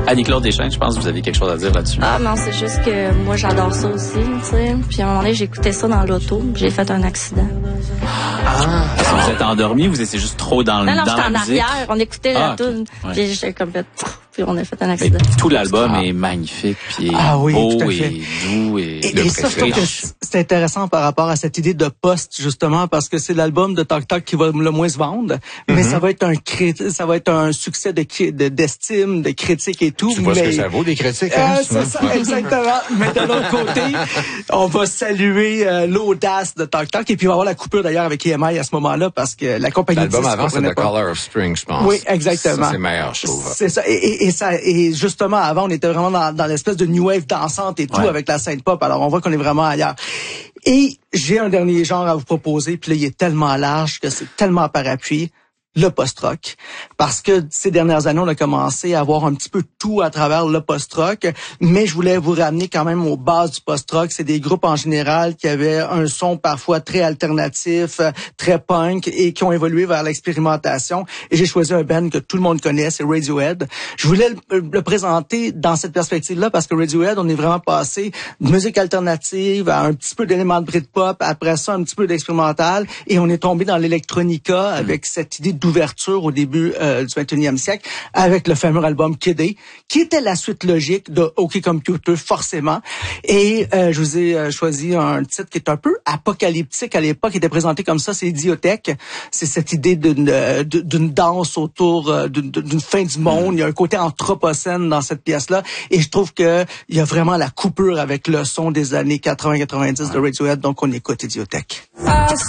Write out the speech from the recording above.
Annie-Claude Deschênes, je pense que vous avez quelque chose à dire là-dessus. Ah non, c'est juste que moi j'adore ça aussi, tu sais. Puis à un moment donné, j'écoutais ça dans l'auto, j'ai fait un accident. Est-ce que vous êtes endormi, vous étiez juste trop dans Non, la j'étais en musique? arrière, on écoutait la tune, ouais. puis j'étais comme puis on a fait un Mais accident. tout l'album est magnifique, puis oui, beau tout à fait. et doux et ça, je trouve que c'est intéressant par rapport à cette idée de poste, justement, parce que c'est l'album de Talk Talk qui va le moins se vendre, mais ça va être un succès d'estime, de critique et tout. Tu vois ce que ça vaut, des critiques, hein? C'est ça, exactement. Mais de l'autre côté, on va saluer l'audace de Talk Talk, et puis on va avoir la coupure d'ailleurs avec EMI à ce moment-là, parce que la compagnie... L'album avant, c'est The Color of Spring, je pense. Oui, exactement. Ça, c'est meilleur, je trouve. C'est ça. Et justement, avant, on était vraiment dans l'espèce de new wave dansante et tout, avec la scène pop. Alors, on voit qu'on est vraiment ailleurs. Et j'ai un dernier genre à vous proposer, puis là, il est tellement large que c'est tellement parapluie. Le post-rock. Parce que ces dernières années, on a commencé à avoir un petit peu tout à travers le post-rock, mais je voulais vous ramener quand même aux bases du post-rock. C'est des groupes en général qui avaient un son parfois très alternatif, très punk, et qui ont évolué vers l'expérimentation. Et j'ai choisi un band que tout le monde connaît, c'est Radiohead. Je voulais le présenter dans cette perspective-là parce que Radiohead, on est vraiment passé de musique alternative à un petit peu d'éléments de Britpop, après ça un petit peu d'expérimental, et on est tombé dans l'électronica avec cette idée d'ouverture au début du 21e siècle avec le fameux album Kid A, qui était la suite logique de OK Computer, forcément. Et je vous ai choisi un titre qui est un peu apocalyptique à l'époque, qui était présenté comme ça, c'est Idiothèque. C'est cette idée d'une danse autour d'une fin du monde. Il y a un côté anthropocène dans cette pièce-là. Et je trouve que il y a vraiment la coupure avec le son des années 80-90 de Radiohead. Donc on écoute Idiothèque.